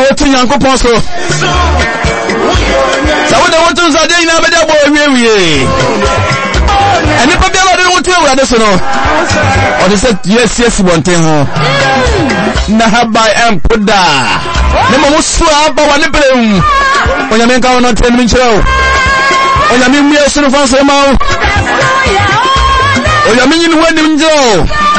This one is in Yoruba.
wotu Nyankopɔn so sa wo de wotu so de ina be de bo wie eni pa bia de wotu awurade so no o de say yes bonten ho na habai empoda ne mo so aba wa ne brem onyame nka wono tren mi nkyerɛ onyame mmie so no fa so ma onyame nyi no wani nkyerɛ